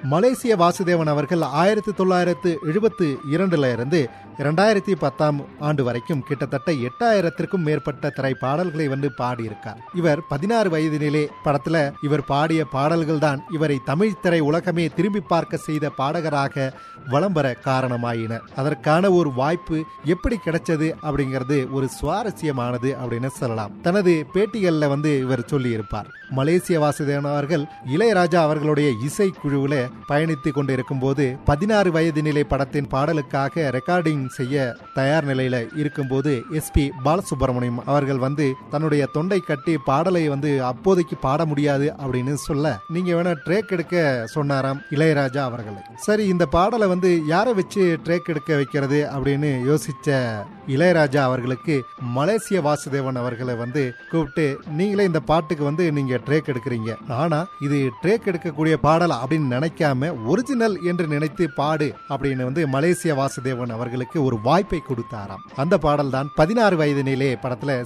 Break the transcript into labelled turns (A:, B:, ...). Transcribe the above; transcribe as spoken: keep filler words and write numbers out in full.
A: மலேசிய வாசுதேவன் அவர்கள் ஆயிரத்தி தொள்ளாயிரத்து எழுபத்தி இரண்டுல இருந்து இரண்டாயிரத்தி பத்தாம் ஆண்டு வரைக்கும் கிட்டத்தட்ட எட்டாயிரத்திற்கும் மேற்பட்ட திரைப்பாடல்களை வந்து பாடியிருக்கார். இவர் பதினாறு வயதினிலே படத்துல இவர் பாடிய பாடல்கள் தான் இவரை தமிழ் திரை உலகமே திரும்பி பார்க்க செய்த பாடகராக வலம் வர காரணமாயின. அதற்கான ஒரு வாய்ப்பு எப்படி கிடைச்சது அப்படிங்கிறது ஒரு சுவாரஸ்யமானது அப்படின்னு சொல்லலாம். தனது பேட்டிகள்ல வந்து இவர் சொல்லி இருப்பார். மலேசிய வாசுதேவன் அவர்கள் இளையராஜா அவர்களுடைய இசை குழுவில பயணித்து கொண்டிருக்கும் போது பதினாறு வயது நிலை படத்தின் பாடலுக்காக ரெக்கார்டிங் செய்ய தயார் நிலையில இருக்கும் போது எஸ் பி பாலசுப்ரமணியம் அவர்கள் வந்து தன்னுடைய தொண்டை கட்டி பாடலை வந்து அப்போதைக்கு பாட முடியாது அப்படின்னு சொல்ல நீங்க வேணா ட்ரேக் எடுக்க சொன்னாராம் இளையராஜா அவர்களை. சரி, இந்த பாடலை வந்து யாரை வச்சு ட்ரேக் எடுக்க வைக்கிறது அப்படின்னு யோசிச்ச இளையராஜா அவர்களுக்கு மலேசிய வாசுதேவன் அவர்களை வந்து கூப்பிட்டு, நீங்களே இந்த பாட்டுக்கு வந்து நீங்க ட்ரேக் எடுக்கிறீங்க, ஆனா இது ட்ரேக் எடுக்கக்கூடிய பாடல் அப்படின்னு நினைக்காம ஒரிஜினல் என்று நினைத்து பாடு அப்படின்னு வந்து மலேசிய வாசுதேவன் அவர்களுக்கு ஒரு வாய்ப்பை கொடுத்தாராம். அந்த பாடல் தான் பதினாறு வயதினிலே படத்துல